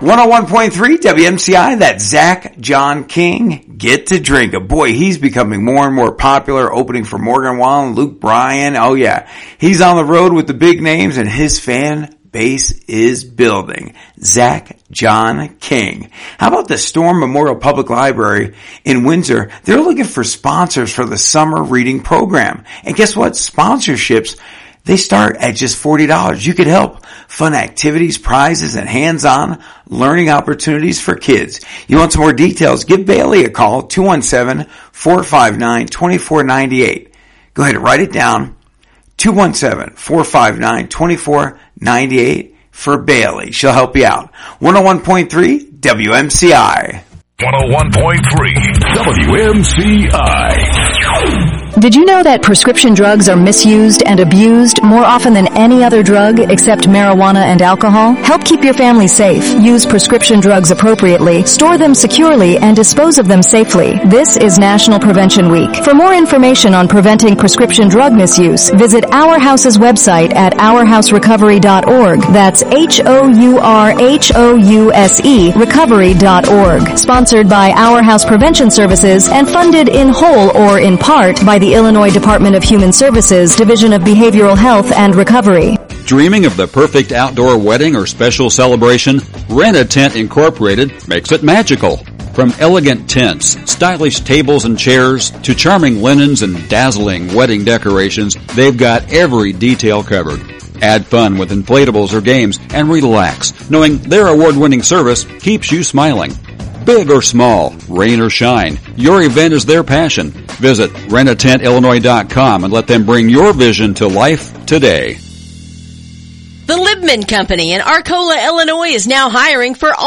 101.3 WMCI, that's Zach John King, Get to Drink It. Boy, he's becoming more and more popular, opening for Morgan Wallen, Luke Bryan. Oh yeah, he's on the road with the big names and his fan base is building. Zach John King. How about the Storm Memorial Public Library in Windsor? They're looking for sponsors for the summer reading program. And guess what? Sponsorships, they start at just $40. You could help. Fun activities, prizes, and hands-on learning opportunities for kids. You want some more details? Give Bailey a call, 217-459-2498. Go ahead and write it down, 217-459-2498 for Bailey. She'll help you out. 101.3 WMCI. 101.3 WMCI. Did you know that prescription drugs are misused and abused more often than any other drug except marijuana and alcohol? Help keep your family safe. Use prescription drugs appropriately, store them securely, and dispose of them safely. This is National Prevention Week. For more information on preventing prescription drug misuse, visit Our House's website at ourhouserecovery.org. That's HOURHOUSE recovery.org. Sponsored by Our House Prevention Services and funded in whole or in part by the Illinois Department of Human Services, Division of Behavioral Health and Recovery. Dreaming of the perfect outdoor wedding or special celebration? Rent-A-Tent Incorporated makes it magical. From elegant tents, stylish tables and chairs, to charming linens and dazzling wedding decorations, they've got every detail covered. Add fun with inflatables or games and relax, knowing their award-winning service keeps you smiling. Big or small, rain or shine, your event is their passion. Visit rentatentlinois.com and let them bring your vision to life today. The Libman Company in Arcola, Illinois is now hiring for all